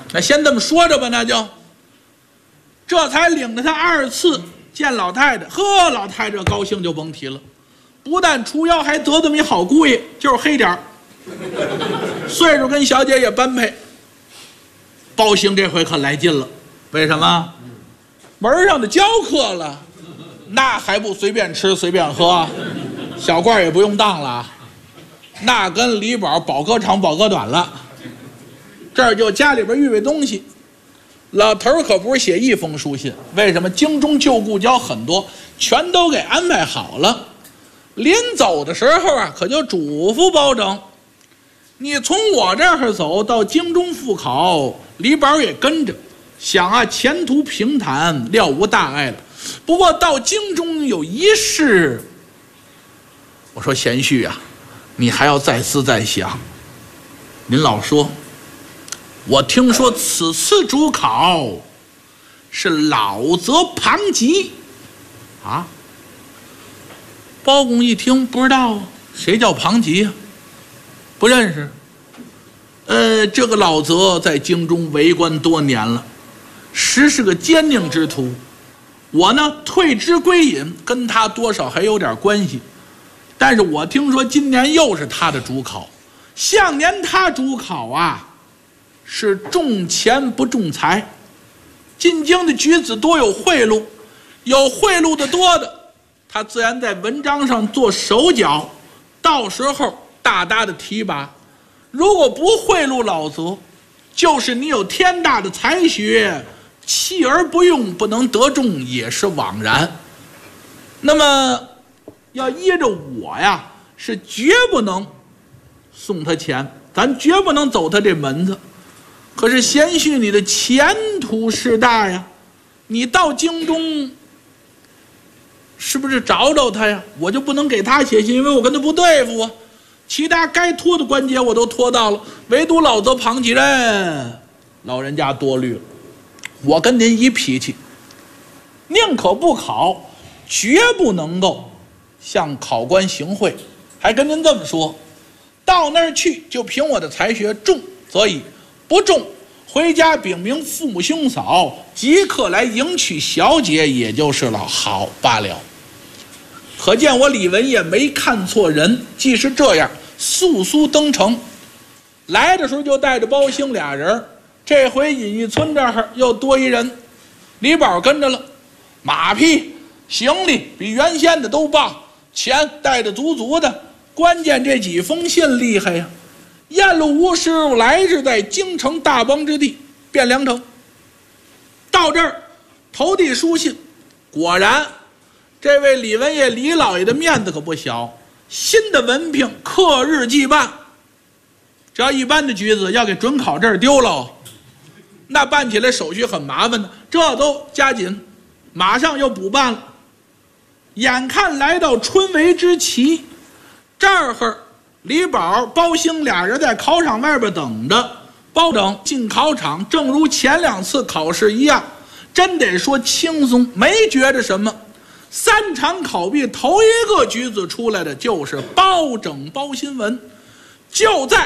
那先这么说着吧，那就这才领着他2次见老太太。呵，老太太高兴就甭提了，不但除妖，还得这么一好姑爷，就是黑点儿，岁数跟小姐也般配。包兴这回可来劲了，为什么？门上的教课了，那还不随便吃随便喝，小罐也不用当了，那跟李宝保哥长保哥短了。这儿就家里边预备东西，老头儿可不是写一封书信，为什么？京中旧故交很多，全都给安排好了。临走的时候啊，可就嘱咐包拯，你从我这儿走到京中赴考，李宝也跟着，想啊前途平坦，料无大碍了。不过到京中有一事，我说贤婿啊，你还要再思再想。您老说，我听说此次主考是老泽庞吉啊。包公一听不知道谁叫庞吉啊，不认识。这个老泽在京中为官多年了，实是个奸佞之徒。我呢退之归隐，跟他多少还有点关系。但是我听说今年又是他的主考，向年他主考啊是重钱不重财，进京的举子多有贿赂，有贿赂的多的，他自然在文章上做手脚，到时候大大的提拔。如果不贿赂老泽，就是你有天大的才学，弃而不用，不能得中也是枉然。那么要依着我呀，是绝不能送他钱，咱绝不能走他这门子。可是贤婿，你的前途是大呀，你到京中是不是找找他呀？我就不能给他写信，因为我跟他不对付啊。其他该拖的关节我都拖到了，唯独老泽庞吉人，老人家多虑了。我跟您一脾气，宁可不考，绝不能够向考官行贿。还跟您这么说，到那儿去就凭我的才学，中则已，不中回家禀明父母兄嫂，即刻来迎娶小姐，也就是了，好罢了。可见我李文也没看错人，既是这样，速速登城。来的时候就带着包兴俩人，这回隐玉村这儿又多一人，李宝跟着了，马匹行李比原先的都棒，钱带着足足的，关键这几封信厉害呀。验路吴师傅来是在京城大邦之地汴梁城，到这儿投递书信，果然这位李文业李老爷的面子可不小，新的文凭刻日即办。只要一般的举子要给准考证丢了，那办起来手续很麻烦的，这都加紧，马上又补办了。眼看来到春闱之期，这儿李宝、包兴俩人在考场外边等着。包拯进考场，正如前2次考试一样，真得说轻松，没觉着什么。3场考毕，头一个举子出来的就是包拯包新文，就在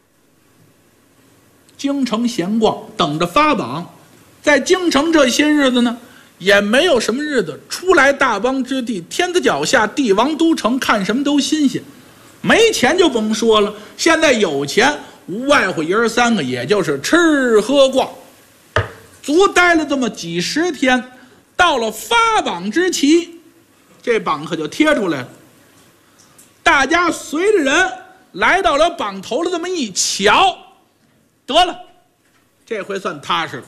京城闲逛，等着发榜。在京城这些日子呢，也没有什么日子，初来大邦之地，天子脚下，帝王都城，看什么都新鲜。没钱就甭说了，现在有钱，无外乎爷儿3个，也就是吃喝逛，足待了这么几10天。到了发榜之期，这榜可就贴出来了。大家随着人来到了榜头了，这么一瞧，得了，这回算踏实了。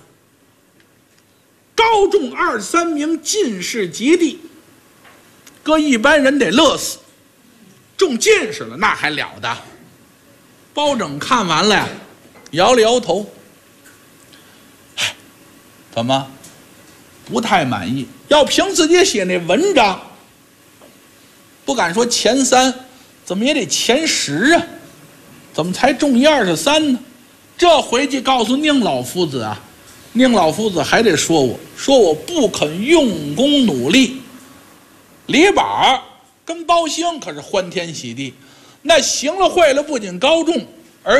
高中23名进士及第，搁一般人得乐死，中进士了那还了得。包拯看完了呀，摇了摇头，怎么不太满意？要凭自己写那文章，不敢说前3，怎么也得前10啊？怎么才中1、2、3呢？这回去告诉宁老夫子啊，宁老夫子还得说我不肯用功努力。李宝跟包兴可是欢天喜地，那行了会了，不仅高中，